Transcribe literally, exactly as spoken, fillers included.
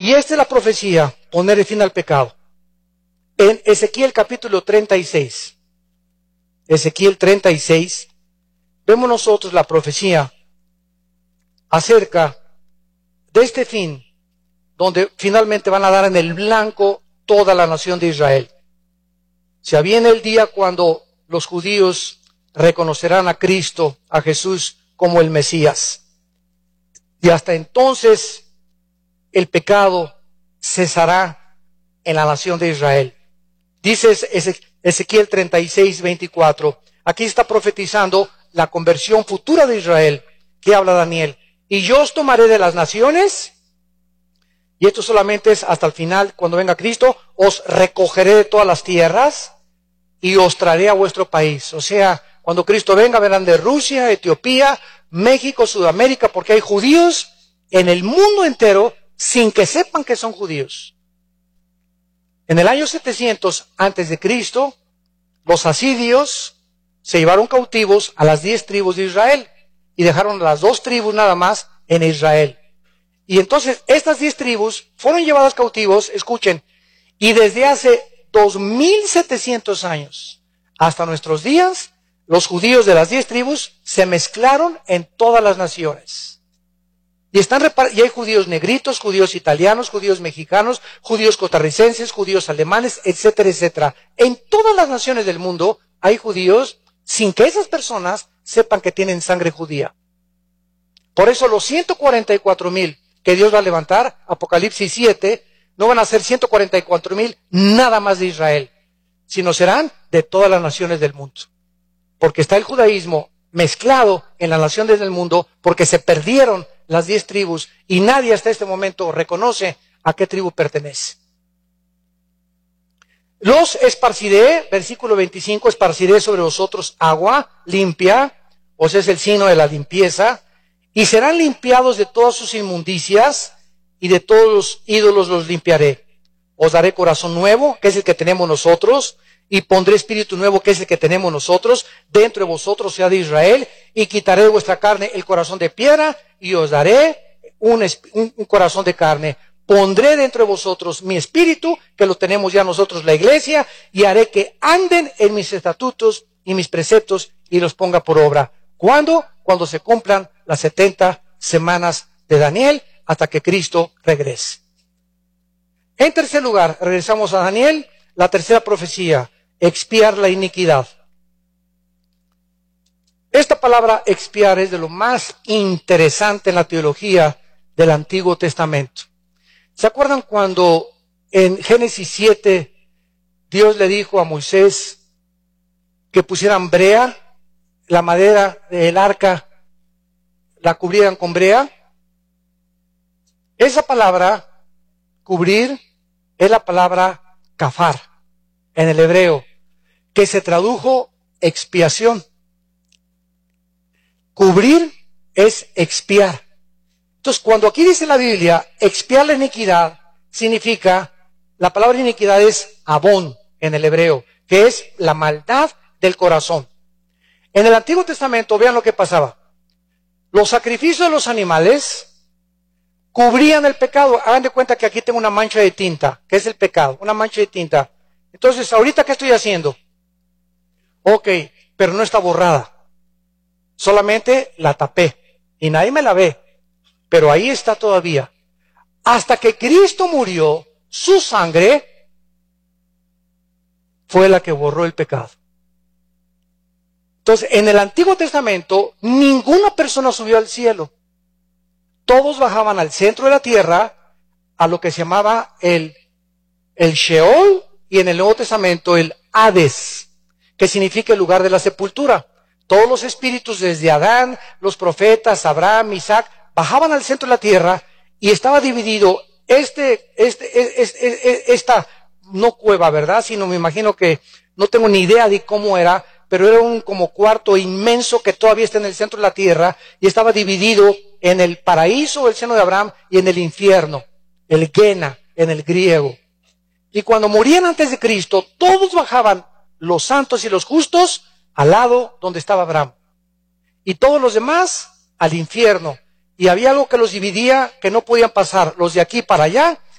Y esta es la profecía, poner el fin al pecado. En Ezequiel capítulo treinta y seis, Ezequiel treinta y seis, vemos nosotros la profecía acerca de este fin, donde finalmente van a dar en el blanco toda la nación de Israel. O sea, viene el día cuando los judíos reconocerán a Cristo, a Jesús, como el Mesías. Y hasta entonces el pecado cesará en la nación de Israel. Dice Ezequiel treinta y seis, veinticuatro. Aquí está profetizando la conversión futura de Israel, que habla Daniel. Y yo os tomaré de las naciones, y esto solamente es hasta el final, cuando venga Cristo, os recogeré de todas las tierras y os traeré a vuestro país. O sea, cuando Cristo venga, verán de Rusia, Etiopía, México, Sudamérica, porque hay judíos en el mundo entero sin que sepan que son judíos. En el año setecientos antes de Cristo, los asirios se llevaron cautivos a las diez tribus de Israel y dejaron a las dos tribus nada más en Israel. Y entonces estas diez tribus fueron llevadas cautivos, escuchen, y desde hace dos mil setecientos años hasta nuestros días, los judíos de las diez tribus se mezclaron en todas las naciones. Y, están y hay judíos negritos, judíos italianos, judíos mexicanos, judíos costarricenses, judíos alemanes, etcétera, etcétera. En todas las naciones del mundo hay judíos sin que esas personas sepan que tienen sangre judía. Por eso los ciento cuarenta y cuatro mil que Dios va a levantar, Apocalipsis siete, no van a ser ciento cuarenta y cuatro mil nada más de Israel, sino serán de todas las naciones del mundo. Porque está el judaísmo mezclado en las naciones del mundo, porque se perdieron las diez tribus y nadie hasta este momento reconoce a qué tribu pertenece. Los esparciré, versículo veinticinco, esparciré sobre vosotros agua limpia, o sea, es el signo de la limpieza, y serán limpiados de todas sus inmundicias, y de todos los ídolos los limpiaré. Os daré corazón nuevo, que es el que tenemos nosotros, y pondré espíritu nuevo, que es el que tenemos nosotros, dentro de vosotros, sea de Israel, y quitaré de vuestra carne el corazón de piedra, y os daré un, un, un corazón de carne. Pondré dentro de vosotros mi espíritu, que lo tenemos ya nosotros la iglesia, y haré que anden en mis estatutos y mis preceptos, y los ponga por obra. ¿Cuándo? Cuando se cumplan las setenta semanas de Daniel, hasta que Cristo regrese. En tercer lugar, regresamos a Daniel, la tercera profecía, expiar la iniquidad. Esta palabra expiar es de lo más interesante en la teología del Antiguo Testamento. ¿Se acuerdan cuando en Génesis siete Dios le dijo a Moisés que pusieran brea, la madera del arca la cubrieran con brea? Esa palabra, cubrir, es la palabra kafar en el hebreo, que se tradujo expiación. Cubrir es expiar. Entonces, cuando aquí dice la Biblia, expiar la iniquidad, significa, la palabra iniquidad es abón en el hebreo, que es la maldad del corazón. En el Antiguo Testamento, vean lo que pasaba. Los sacrificios de los animales cubrían el pecado. Hagan de cuenta que aquí tengo una mancha de tinta, que es el pecado, una mancha de tinta. Entonces, ¿ahorita qué estoy haciendo? Ok, pero no está borrada. Solamente la tapé y nadie me la ve, pero ahí está todavía. Hasta que Cristo murió, su sangre fue la que borró el pecado. Entonces, en el Antiguo Testamento, ninguna persona subió al cielo. Todos bajaban al centro de la tierra, a lo que se llamaba el, el Sheol, y en el Nuevo Testamento el Hades, que significa el lugar de la sepultura. Todos los espíritus desde Adán, los profetas, Abraham, Isaac, bajaban al centro de la tierra y estaba dividido este, este, este, esta, no cueva, ¿verdad? Sino me imagino que, no tengo ni idea de cómo era, pero era un como cuarto inmenso que todavía está en el centro de la tierra y estaba dividido en el paraíso, el seno de Abraham, y en el infierno, el Gena, en el griego. Y cuando morían antes de Cristo, todos bajaban, los santos y los justos, al lado donde estaba Abraham. Y todos los demás al infierno. Y había algo que los dividía, que no podían pasar los de aquí para allá,